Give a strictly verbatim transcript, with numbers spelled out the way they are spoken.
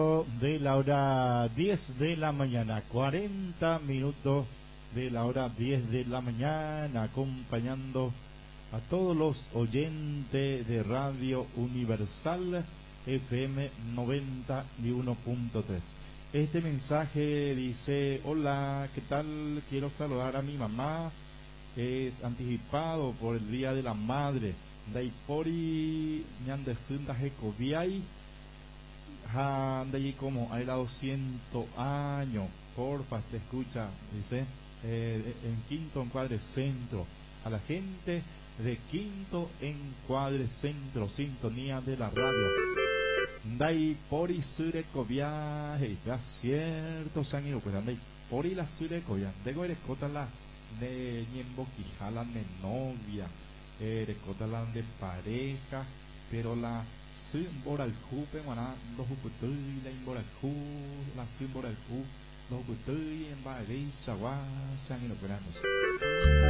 De la hora diez de la mañana, cuarenta minutos de la hora diez de la mañana, acompañando a todos los oyentes de Radio Universal F M noventa y uno punto tres. Este mensaje dice: hola, ¿qué tal? Quiero saludar a mi mamá. Es anticipado por el Día de la Madre. Daipori ñandesunda Jecoviay. Anda allí como hay la doscientos años, porfa, te escucha, dice, eh, en Quinto Encuadre Centro, a la gente de Quinto Encuadre Centro, sintonía de la radio. Dai pori sureko viaje, ya ciertos años, pues andai pori la sureko viaje, dego erescota la de ñembo quijala de novia, erescota la de pareja, pero la Symboral Jupe, Maná, los Juputuy, la Imboral Ju, la Symboral Ju, los Juputuy, en Bagay, Sawa, San Inoperamos.